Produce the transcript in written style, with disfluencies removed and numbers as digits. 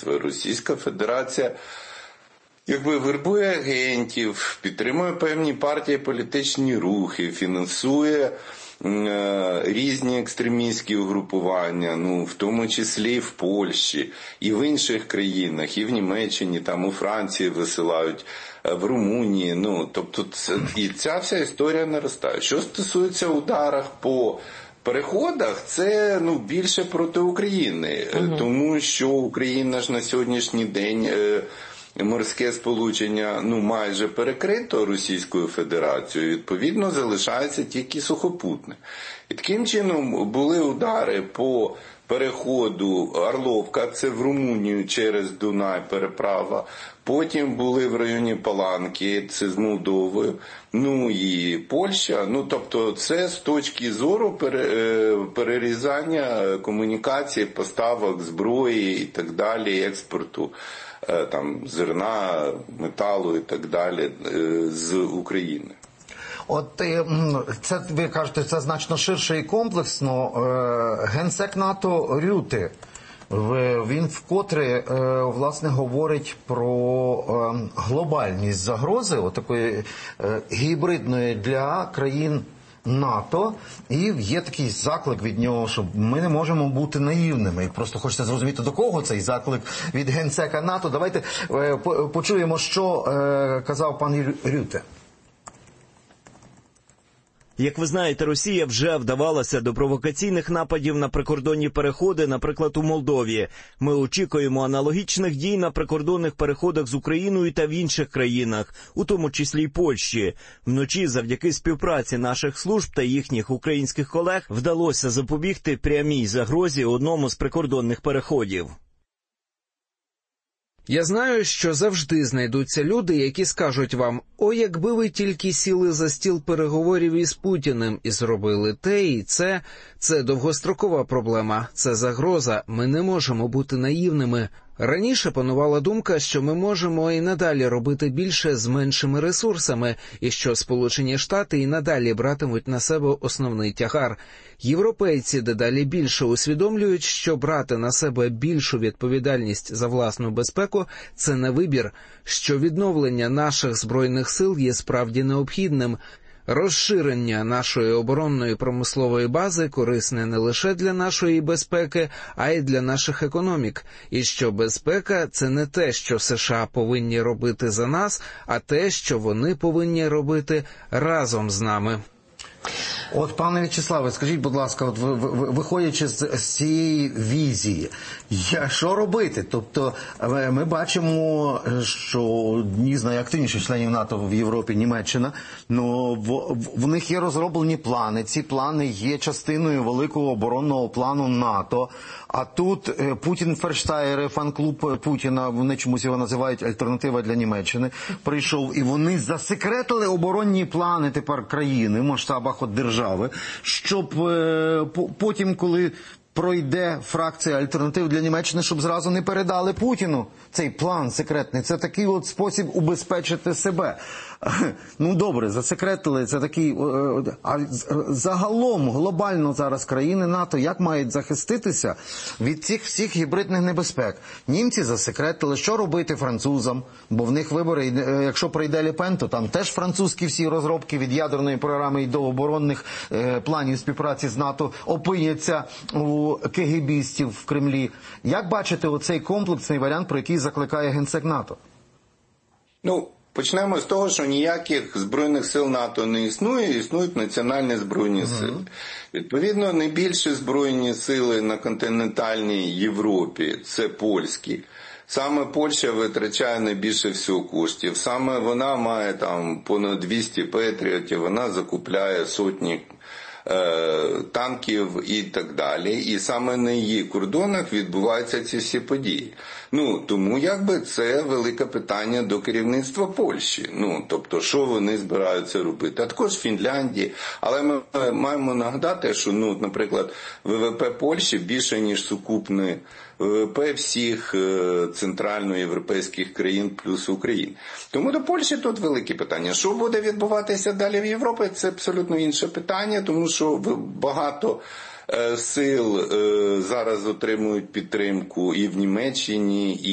агентства. Російська Федерація вербує агентів, підтримує певні партії, політичні рухи, фінансує різні екстремістські угрупування, в тому числі і в Польщі, і в інших країнах, і в Німеччині, у Франції висилають, в Румунії, тобто і ця вся історія наростає. Що стосується ударів по переходах, це більше проти України, тому що Україна ж на сьогоднішній день морське сполучення майже перекрито Російською Федерацією, відповідно залишається тільки сухопутне. І таким чином були удари по переходу Орловка, це в Румунію через Дунай переправа, потім були в районі Паланки, це з Молдовою, і Польща, тобто це з точки зору перерізання комунікації, поставок зброї і так далі, експорту зерна, металу і так далі з України. От це, ви кажете, це значно ширше і комплексно. Генсек НАТО Рюте, він вкотре, власне, говорить про глобальність загрози, отакої гібридної для країн НАТО, і є такий заклик від нього, що ми не можемо бути наївними. І просто хочеться зрозуміти, до кого цей заклик від Генсека НАТО. Давайте почуємо, що казав пан Рюте. Як ви знаєте, Росія вже вдавалася до провокаційних нападів на прикордонні переходи, наприклад, у Молдові. Ми очікуємо аналогічних дій на прикордонних переходах з Україною та в інших країнах, у тому числі й Польщі. Вночі, завдяки співпраці наших служб та їхніх українських колег, вдалося запобігти прямій загрозі одному з прикордонних переходів. Я знаю, що завжди знайдуться люди, які скажуть вам: «О, якби ви тільки сіли за стіл переговорів із Путіним і зробили те і це довгострокова проблема, це загроза, ми не можемо бути наївними». Раніше панувала думка, що ми можемо і надалі робити більше з меншими ресурсами, і що Сполучені Штати і надалі братимуть на себе основний тягар. Європейці дедалі більше усвідомлюють, що брати на себе більшу відповідальність за власну безпеку – це не вибір, що відновлення наших збройних сил є справді необхідним. Розширення нашої оборонної промислової бази корисне не лише для нашої безпеки, а й для наших економік. І що безпека – це не те, що США повинні робити за нас, а те, що вони повинні робити разом з нами. От, пане В'ячеславе, скажіть, будь ласка, от виходячи з цієї візії, що робити? Тобто ми бачимо, що одні з найактивніших членів НАТО в Європі, Німеччина, в них є розроблені плани. Ці плани є частиною великого оборонного плану НАТО. А тут Путін Ферштаєр, фан-клуб Путіна, вони чомусь його називають «Альтернатива для Німеччини», прийшов, і вони засекретили оборонні плани тепер країни в масштабах держави, щоб потім, коли пройде фракція «Альтернатив для Німеччини», щоб зразу не передали Путіну цей план секретний. Це такий от спосіб убезпечити себе. Добре, засекретили, це такий... А загалом, глобально зараз країни НАТО як мають захиститися від цих всіх гібридних небезпек? Німці засекретили, що робити французам, бо в них вибори, якщо прийде Ле Пен, то там теж французькі всі розробки від ядерної програми і до оборонних планів співпраці з НАТО опиняться у кегебістів в Кремлі. Як бачите оцей комплексний варіант, про який закликає Генсек НАТО? Почнемо з того, що ніяких збройних сил НАТО не існує, існують національні збройні сили. Відповідно, найбільші збройні сили на континентальній Європі – це польські. Саме Польща витрачає найбільше всього коштів. Саме вона має понад 200 Петріотів, вона закупляє сотні танків і так далі. І саме на її кордонах відбуваються ці всі події. Тому це велике питання до керівництва Польщі. Тобто, що вони збираються робити. А також Фінляндії. Але ми маємо нагадати, що, наприклад, ВВП Польщі більше, ніж сукупний ВВП всіх центральноєвропейських країн плюс України. Тому до Польщі тут велике питання. Що буде відбуватися далі в Європі, це абсолютно інше питання, тому що багато сил зараз отримують підтримку і в Німеччині,